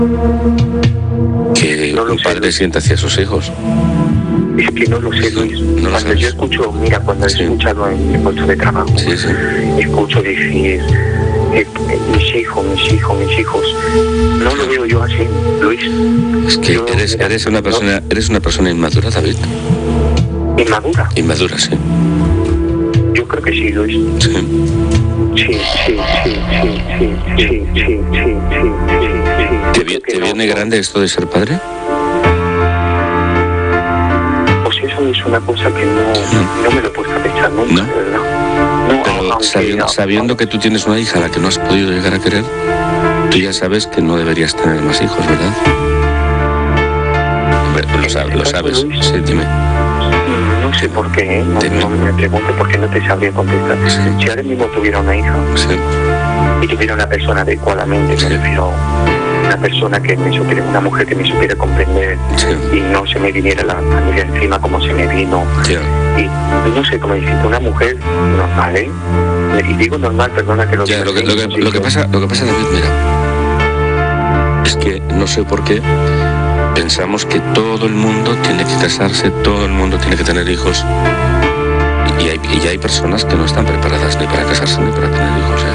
que No lo un sé, padre Luis. siente hacia sus hijos. Es que no lo sé, Luis. No lo Cuando sabes. yo escucho, mira, cuando he Sí. escuchado en mi puesto de trabajo, Sí, sí. escucho decir, mis hijos, no lo veo yo así, Luis. Es que Yo, eres una persona inmadura, David. Inmadura. Inmadura, sí. Yo creo que sí, Luis. Sí. Sí. ¿Te viene grande esto de ser padre? Pues eso es una cosa que no me lo he puesto a pensar nunca, ¿No? de verdad. No, Pero aunque- sabiendo que tú tienes una hija a la que no has podido llegar a querer, tú ya sabes que no deberías tener más hijos, ¿verdad? Hombre, lo sabes. Sí, dime. No sé por qué, ¿eh? Dime. No me pregunte por qué no te sabría contestar. Sí. Si ahora mismo tuviera una hija Sí. y tuviera una persona adecuadamente, Sí. me refiero una persona que me supiera, una mujer que me supiera comprender Sí. y no se me viniera la familia encima como se me vino. Ya. Y no sé cómo decirte, una mujer normal, ¿eh? Y digo normal, perdona que lo Ya, diga lo que así, pasa, David, mira, es que no sé por qué pensamos que todo el mundo tiene que casarse, todo el mundo tiene que tener hijos, y hay personas que no están preparadas ni para casarse ni para tener hijos, ¿eh?